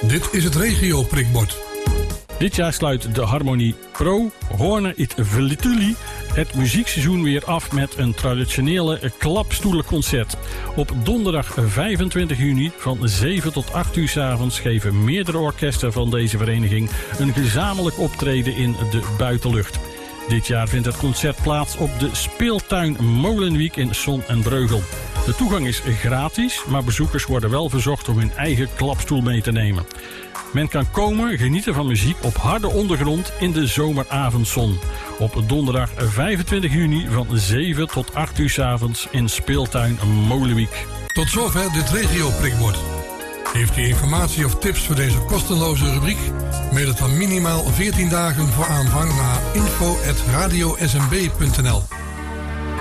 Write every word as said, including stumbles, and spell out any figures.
Dit is het regio prikbord. Dit jaar sluit de Harmonie Pro Hoorne it Velituli het muziekseizoen weer af met een traditionele klapstoelenconcert. Op donderdag vijfentwintig juni van zeven tot acht uur 's avonds geven meerdere orkesten van deze vereniging een gezamenlijk optreden in de buitenlucht. Dit jaar vindt het concert plaats op de Speeltuin Molenwiek in Son en Breugel. De toegang is gratis, maar bezoekers worden wel verzocht om hun eigen klapstoel mee te nemen. Men kan komen genieten van muziek op harde ondergrond in de zomeravondzon. Op donderdag vijfentwintig juni van zeven tot acht uur 's avonds in Speeltuin Molenwiek. Tot zover dit regio prikbord. Heeft u informatie of tips voor deze kostenloze rubriek? Mail het dan minimaal veertien dagen voor aanvang naar info at radio s m b punt n l.